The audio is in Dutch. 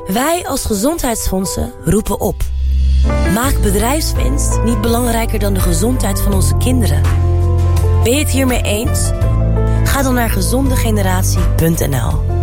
Wij als gezondheidsfondsen roepen op. Maak bedrijfswinst niet belangrijker dan de gezondheid van onze kinderen. Ben je het hiermee eens? Ga dan naar gezondegeneratie.nl.